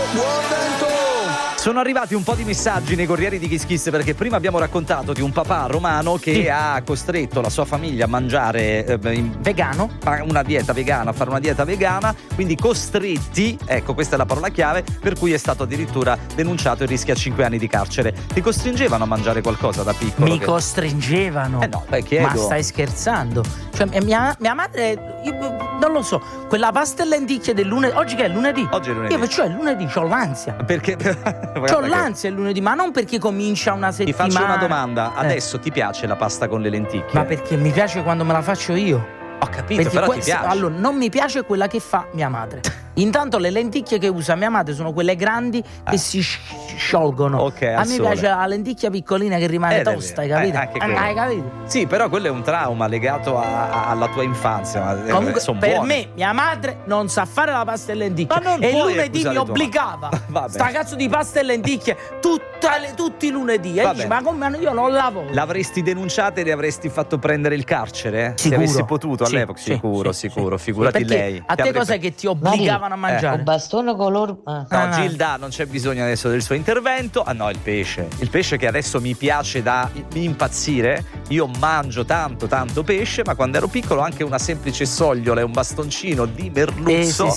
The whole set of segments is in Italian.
Buon vento! Sono arrivati un po' di messaggi nei Corrieri di Kiss Kiss, perché prima abbiamo raccontato di un papà romano che ha costretto la sua famiglia a mangiare vegano, una dieta vegana, a fare una dieta vegana, quindi costretti, ecco questa è la parola chiave, per cui è stato addirittura denunciato e rischia 5 anni di carcere. Ti costringevano a mangiare qualcosa da piccolo? Costringevano? No, chiedo. Ma stai scherzando? Cioè mia madre, non lo so, quella pasta e lenticchie del lunedì, oggi che è lunedì? Oggi è lunedì. Io cioè lunedì c'ho l'ansia. Perché? C'ho l'ansia il lunedì, ma non perché comincia una settimana. Ti faccio una domanda, adesso ti piace la pasta con le lenticchie? Ma perché mi piace quando me la faccio io. Ho capito, perché però ti piace. Allora, non mi piace quella che fa mia madre. Intanto le lenticchie che usa mia madre sono quelle grandi che si sciolgono. Ok, a me piace la lenticchia piccolina che rimane tosta, hai capito? Hai capito? Sì, però quello è un trauma legato alla tua infanzia. Ma comunque per buone. me mia madre non sa fare la pasta e lenticchie, e lunedì mi obbligava sta cazzo di pasta e lenticchie tutti i lunedì, e dici, ma come io non lavoro? L'avresti denunciata e le avresti fatto prendere il carcere? Sicuro. Se avessi potuto all'epoca? Sì, sicuro, figurati lei. A te cos'è che ti obbligavano a mangiare? Un bastone color. No, Gilda, non c'è bisogno adesso del suo intervento. Ah no, il pesce che adesso mi piace da impazzire. Io mangio tanto pesce, ma quando ero piccolo anche una semplice sogliola e un bastoncino di merluzzo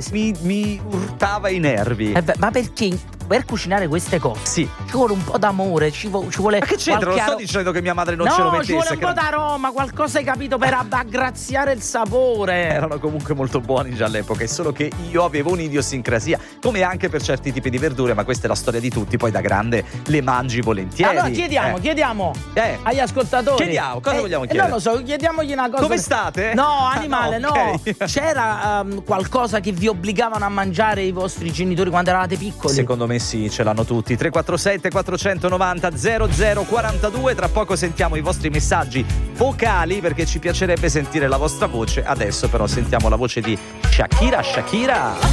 mi urtava i nervi. Ma perché per cucinare queste cose ci vuole un po' d'amore, ci vuole. Ma che c'entra? Non sto dicendo che mia madre non ce lo mettesse. Ci vuole un po' d'aroma, qualcosa, hai capito, per aggraziare il sapore. Erano comunque molto buoni già all'epoca, è solo che io avevo un'idiosincrasia, come anche per certi tipi di verdure, ma questa è la storia di tutti, poi da grande le mangi volentieri. Allora chiediamo agli ascoltatori. Chiediamo, cosa vogliamo chiedere? Non lo so, chiediamogli una cosa. Come state? No, animale, no. Okay. C'era qualcosa che vi obbligavano a mangiare i vostri genitori quando eravate piccoli? Secondo me sì, ce l'hanno tutti. 347 490 0042. Tra poco sentiamo i vostri messaggi vocali, perché ci piacerebbe sentire la vostra voce. Adesso però sentiamo la voce di Shakira.